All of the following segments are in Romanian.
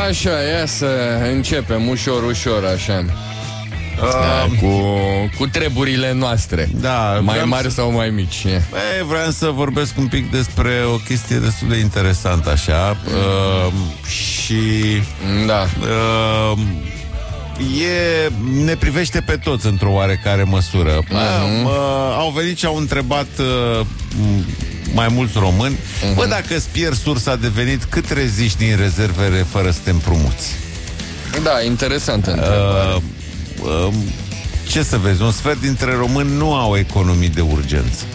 Așa, ia să începem ușor, ușor, așa. Cu treburile noastre. Da, mai mari sau mai mici. Vreau să vorbesc un pic despre o chestie destul de interesantă, așa. Și da. Ne privește pe toți într-o oarecare măsură. Au venit și au întrebat mai mulți români: bă, dacă îți pierzi sursa de venit, cât reziști din rezervele fără să te împrumuți? Da, interesantă întrebare. Ce să vezi, un sfert dintre români nu au economii de urgență.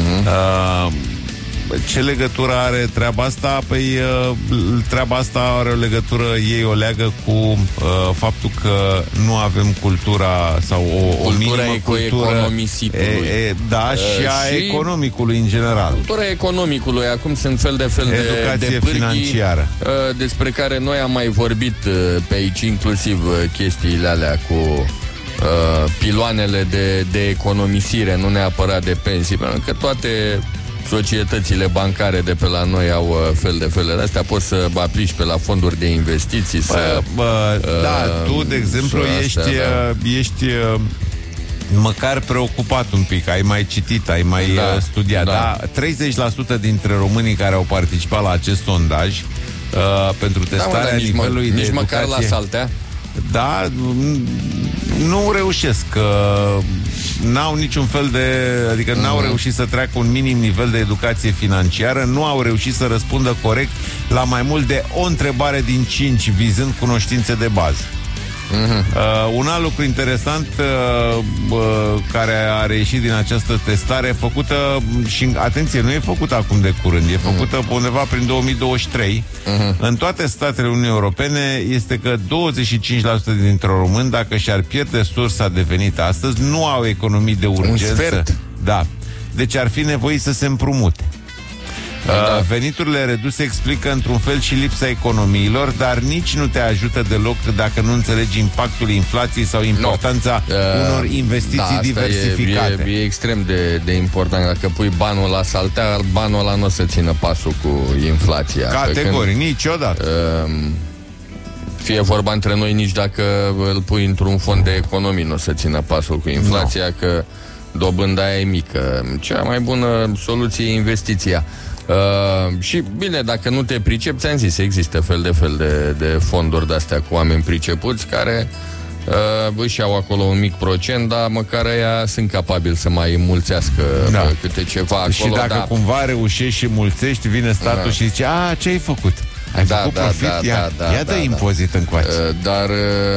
Ce legătură are treaba asta? Păi treaba asta are o legătură, ei o leagă cu faptul că nu avem cultura sau o minimă cultură economisitului. Da, și a economicului în general. Cultura economicului, acum sunt fel de educație pârghii financiară, despre care noi am mai vorbit pe aici, inclusiv chestiile alea cu piloanele de economisire, nu neapărat de pensii, pentru că toate societățile bancare de pe la noi au fel de astea. Poți să aplici pe la fonduri de investiții. Da, tu, de exemplu, ești măcar preocupat un pic, ai mai citit, ai mai studiat. Da. 30% dintre românii care au participat la acest sondaj pentru testarea nivelului de educație, măcar la saltea. Da, nu reușesc, n-au niciun fel de, adică n-au reușit să treacă un minim nivel de educație financiară, nu au reușit să răspundă corect la mai mult de o întrebare din 5 vizând cunoștințe de bază. Un alt lucru interesant care a reieșit din această testare făcută, și atenție, nu e făcută acum de curând, e făcută undeva prin 2023 în toate statele Uniunii Europene, este că 25% dintre români, dacă și-ar pierde sursa de venit astăzi, nu au economii de urgență. Da. Deci ar fi nevoie să se împrumute. Veniturile reduse explică într-un fel și lipsa economiilor, dar nici nu te ajută deloc dacă nu înțelegi impactul inflației sau importanța unor investiții diversificate. E extrem de important. Dacă pui banul la saltea, banul ăla nu o să țină pasul cu inflația. Categoric, niciodată. Fie vorba între noi, nici dacă îl pui într-un fond de economii nu o să țină pasul cu inflația, că dobânda aia e mică. Cea mai bună soluție e investiția. Și bine, dacă nu te pricepi, ți-am zis, există fel de fonduri de-astea cu oameni pricepuți care își iau acolo un mic procent, dar măcar aia sunt capabili să mai mulțească câte ceva acolo. Și dacă cumva reușești și mulțești, vine statul și zice: ce ai făcut? Ai făcut profit? Ia dă impozit încoace. Dar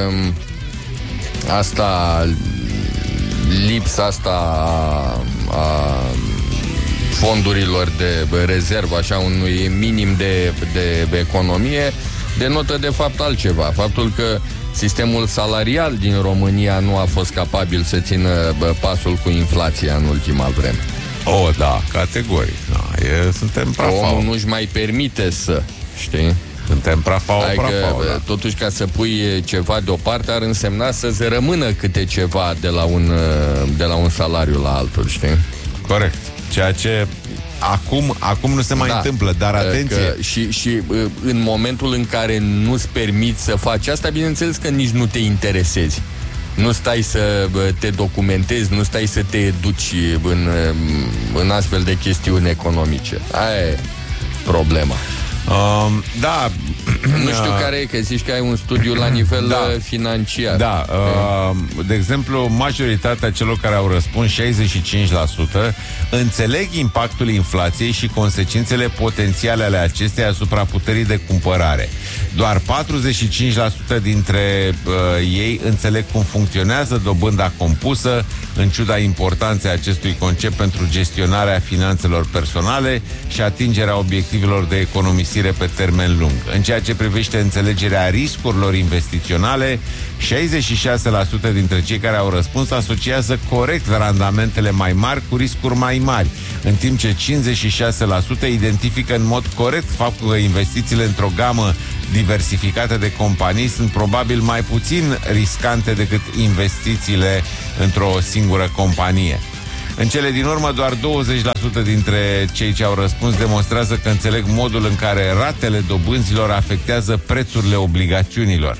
asta, lipsa asta a fondurilor de rezervă, așa, unui minim de economie, denotă de fapt altceva. Faptul că sistemul salarial din România nu a fost capabil să țină pasul cu inflația în ultima vreme. Da, categoric. Suntem prafau. Omul nu-și mai permite să, știi? Suntem prafau. Totuși, ca să pui ceva deoparte ar însemna să-ți rămână câte ceva de la un salariu la altul, știi? Corect. Ceea ce acum nu se mai întâmplă, dar atenție. Și în momentul în care nu-ți permiți să faci asta, bineînțeles că nici nu te interesezi. Nu stai să te documentezi, nu stai să te educi în astfel de chestiuni economice. Aia e problema. Da. Nu știu care e, că zici că ai un studiu la nivel financiar. Da, de exemplu, majoritatea celor care au răspuns, 65%, înțeleg impactul inflației și consecințele potențiale ale acesteia asupra puterii de cumpărare. Doar 45% dintre ei înțeleg cum funcționează dobânda compusă, în ciuda importanței acestui concept pentru gestionarea finanțelor personale și atingerea obiectivelor de economisire pe termen lung. În ceea ce privește înțelegerea riscurilor investiționale, 66% dintre cei care au răspuns asociază corect randamentele mai mari cu riscuri mai mari, în timp ce 56% identifică în mod corect faptul că investițiile într-o gamă diversificată de companii sunt probabil mai puțin riscante decât investițiile într-o singură companie. În cele din urmă, doar 20% dintre cei ce au răspuns demonstrează că înțeleg modul în care ratele dobânzilor afectează prețurile obligațiunilor.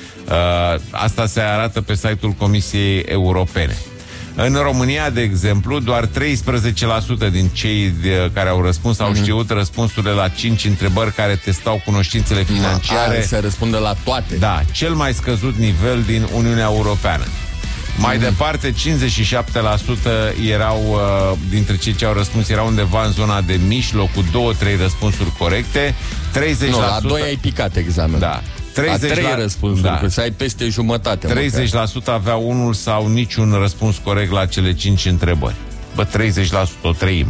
Asta se arată pe site-ul Comisiei Europene. În România, de exemplu, doar 13% din cei care au răspuns au știut răspunsurile la 5 întrebări care testau cunoștințele financiare. Se răspunde la toate. Da, cel mai scăzut nivel din Uniunea Europeană. Mai departe, 57% erau, dintre cei ce au răspuns, erau undeva în zona de mijloc, cu 2-3 răspunsuri corecte. 30%... Nu, la 2 ai picat examen. Da. 30 la 3 răspunsuri, că să ai peste jumătate. 30% aveau unul sau niciun răspuns corect la cele 5 întrebări. Bă, 30%, o treime.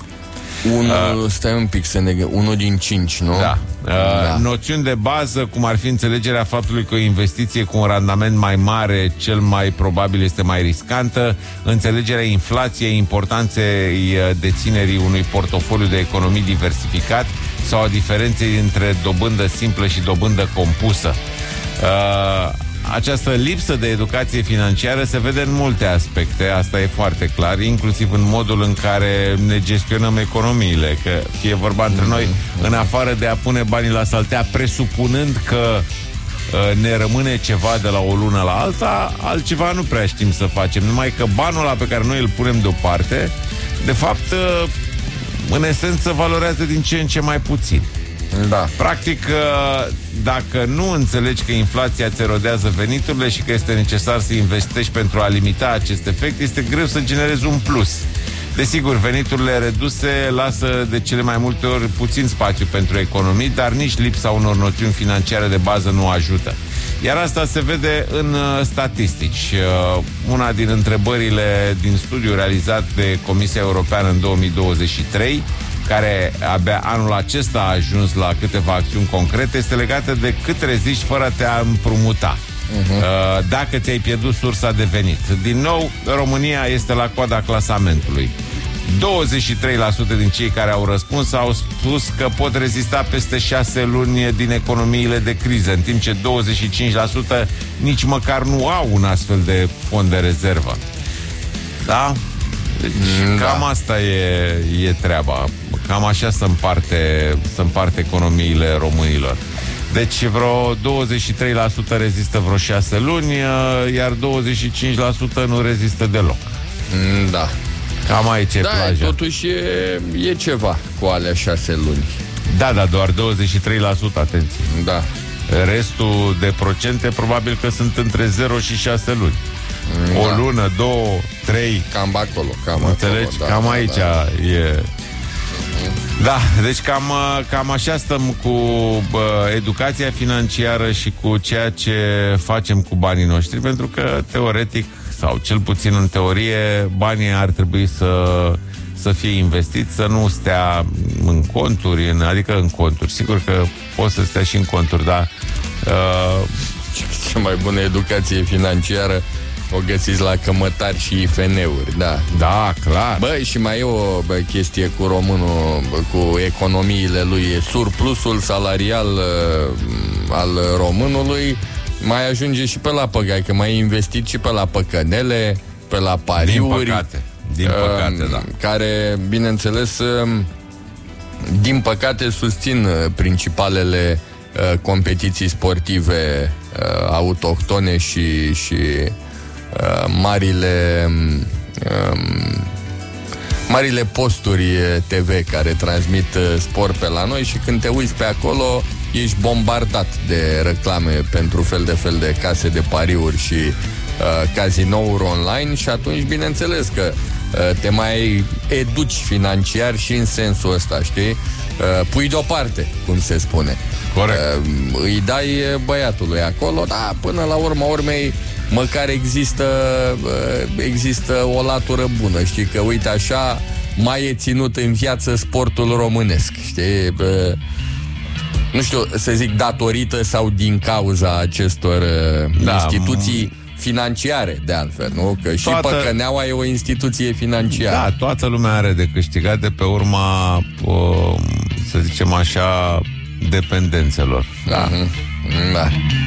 Stai un pic să ne gândim. 1 din 5, nu? Da. Noțiuni de bază, cum ar fi înțelegerea faptului că o investiție cu un randament mai mare, cel mai probabil este mai riscantă, înțelegerea inflației, importanței deținerii unui portofoliu de economii diversificat sau a diferenței între dobândă simplă și dobândă compusă. Această lipsă de educație financiară se vede în multe aspecte, asta e foarte clar, inclusiv în modul în care ne gestionăm economiile, că fie vorba între noi, în afară de a pune banii la saltea, presupunând că ne rămâne ceva de la o lună la alta, altceva nu prea știm să facem, numai că banul ăla pe care noi îl punem deoparte, de fapt, în esență, valorează din ce în ce mai puțin. Da. Practic, dacă nu înțelegi că inflația îți erodează veniturile și că este necesar să investești pentru a limita acest efect, este greu să generezi un plus. Desigur, veniturile reduse lasă de cele mai multe ori puțin spațiu pentru economii, dar nici lipsa unor noțiuni financiare de bază nu ajută. Iar asta se vede în statistici. Una din întrebările din studiu realizat de Comisia Europeană în 2023, care abia anul acesta a ajuns la câteva acțiuni concrete, este legată de cât reziști fără a te împrumuta. Dacă ți-ai pierdut sursa de venit. Din nou, România este la coada clasamentului. 23% din cei care au răspuns au spus că pot rezista peste 6 luni din economiile de criză, în timp ce 25% nici măcar nu au un astfel de fond de rezervă. Da? Deci cam asta e treaba. Cam așa se împarte economiile românilor. Deci vreo 23% rezistă vreo 6 luni, iar 25% nu rezistă deloc. Da. Cam aici e plaja. Totuși e ceva cu alea 6 luni. Da, doar 23%, atenție. Da. Restul de procente probabil că sunt între 0 și 6 luni. O lună, 2, 3. Cam acolo. Înțelegi? Da, cam aici e. Da, deci cam așa stăm cu educația financiară și cu ceea ce facem cu banii noștri, pentru că teoretic, sau cel puțin în teorie, banii ar trebui să fie investiți, să nu stea în conturi, adică în conturi. Sigur că poți să stea și în conturi, dar cea mai bună educație financiară o găsiți la cămătari și IFN-uri, da. Da, clar. Băi, și mai e o chestie cu românul, cu economiile lui, surplusul salarial al românului mai ajunge și pe la păgai, că mai e investit și pe la păcănele, pe la pariuri. Din păcate, da. Care, bineînțeles, din păcate susțin principalele competiții sportive autohtone și marile posturi TV care transmit sport pe la noi și când te uiți pe acolo ești bombardat de reclame pentru fel de case de pariuri și cazinouri online și atunci bineînțeles că te mai educi financiar și în sensul ăsta, știi? Pui deoparte, cum se spune. Corect. Îi dai băiatului acolo, da, până la urma urmei măcar există o latură bună, știi, că uite așa mai e ținut în viață sportul românesc, știi? Nu știu să zic datorită sau din cauza acestor instituții financiare, de altfel, nu? Că și Păcăneaua e o instituție financiară. Da, toată lumea are de câștigat de pe urma, să zicem așa, dependențelor. Da. Da.